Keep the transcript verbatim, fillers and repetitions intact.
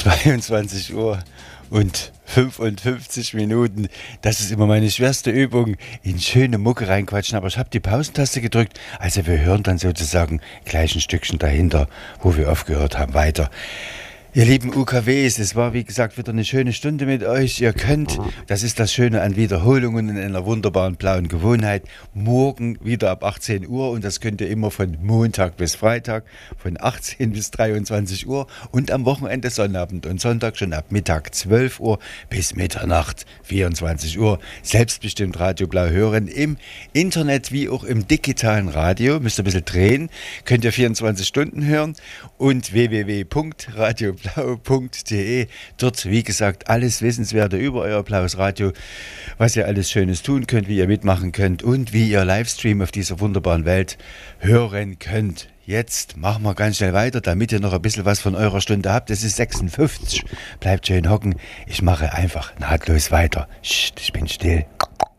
dreiundzwanzig Uhr und fünfundfünfzig Minuten. Das ist immer meine schwerste Übung, in schöne Mucke reinquatschen. Aber ich habe die Pausentaste gedrückt. Also wir hören dann sozusagen gleich ein Stückchen dahinter, wo wir aufgehört haben, weiter. Ihr lieben U K Ws, es war wie gesagt wieder eine schöne Stunde mit euch. Ihr könnt, das ist das Schöne an Wiederholungen in einer wunderbaren blauen Gewohnheit, morgen wieder ab achtzehn Uhr und das könnt ihr immer von Montag bis Freitag, von achtzehn bis dreiundzwanzig Uhr und am Wochenende Sonnabend und Sonntag schon ab Mittag zwölf Uhr bis Mitternacht vierundzwanzig Uhr. Selbstbestimmt Radio Blau hören im Internet wie auch im digitalen Radio. Müsst ihr ein bisschen drehen, könnt ihr vierundzwanzig Stunden hören und w w w punkt radio blau punkt de. Dort, wie gesagt, alles Wissenswerte über euer blaues Radio, was ihr alles Schönes tun könnt, wie ihr mitmachen könnt und wie ihr Livestream auf dieser wunderbaren Welt hören könnt. Jetzt machen wir ganz schnell weiter, damit ihr noch ein bisschen was von eurer Stunde habt. Es ist sechsundfünfzig. Bleibt schön hocken. Ich mache einfach nahtlos weiter. Psst, ich bin still.